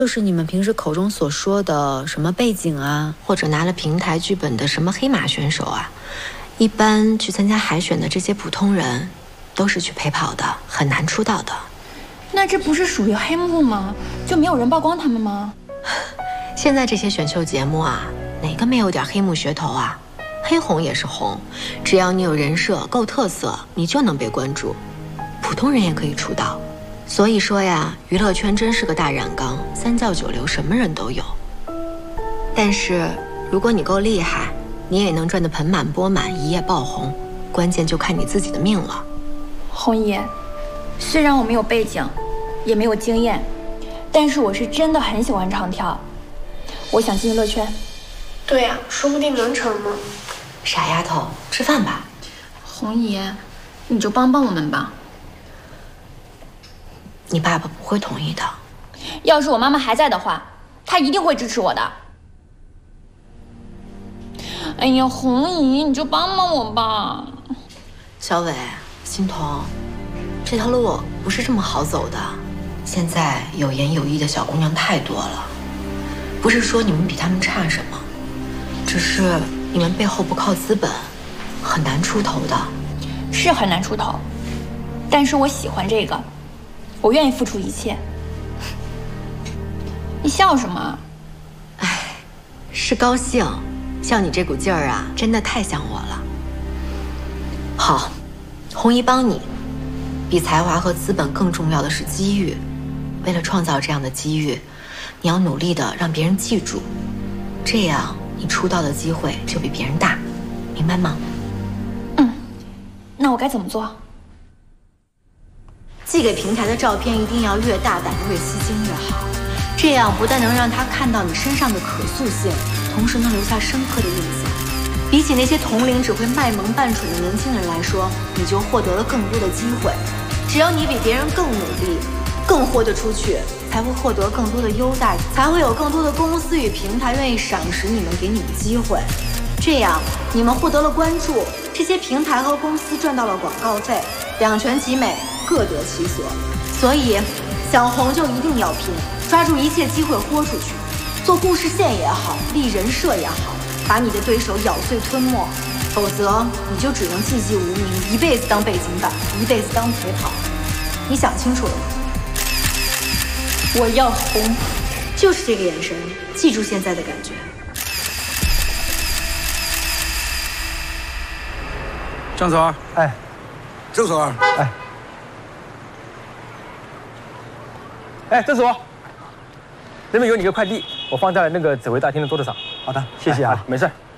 就是你们平时口中所说的什么背景啊，或者拿了平台剧本的什么黑马选手啊，一般去参加海选的这些普通人，都是去陪跑的，很难出道的。 那这不是属于黑幕吗？就没有人曝光他们吗？ 现在这些选秀节目啊，哪个没有点黑幕噱头啊？黑红也是红，只要你有人设够特色，你就能被关注，普通人也可以出道。所以说呀，娱乐圈真是个大染缸，三教九流什么人都有。但是如果你够厉害，你也能赚得盆满钵满，一夜爆红，关键就看你自己的命了。 红姨，虽然我没有背景，也没有经验，但是我是真的很喜欢唱跳，我想进娱乐圈。 对呀，说不定能成呢。 傻丫头，吃饭吧。 红姨，你就帮帮我们吧。 你爸爸不会同意的。 要是我妈妈还在的话，她一定会支持我的。哎呀，红姨，你就帮帮我吧。 小伟，欣桐，这条路不是这么好走的。现在有颜有意的小姑娘太多了，不是说你们比她们差什么，只是你们背后不靠资本，很难出头的。 是很难出头，但是我喜欢这个，我愿意付出一切。你笑什么？ 哎，是高兴。像你这股劲儿啊，真的太像我了。好，红姨帮你。比才华和资本更重要的是机遇。为了创造这样的机遇，你要努力的让别人记住，这样你出道的机会就比别人大，明白吗？ 那我该怎么做？ 寄给平台的照片一定要越大胆越吸睛越好，这样不但能让他看到你身上的可塑性，同时能留下深刻的印象。比起那些同龄只会卖萌扮蠢的年轻人来说，你就获得了更多的机会。只要你比别人更努力，更豁得出去，才会获得更多的优待，才会有更多的公司与平台愿意赏识你们，给你们机会。这样你们获得了关注，这些平台和公司赚到了广告费，两全其美，各得其所。所以想红就一定要拼，抓住一切机会豁出去，做故事线也好，立人设也好，把你的对手咬碎吞没，否则你就只能寂寂无名，一辈子当背景板，一辈子当陪跑。你想清楚了吗？ 我要红， 就是这个眼神，记住现在的感觉。 郑总， 哎， 郑总， 哎，这是我，那边有你个快递，我放在那个指挥大厅的桌子上。 好的，谢谢啊， 没事。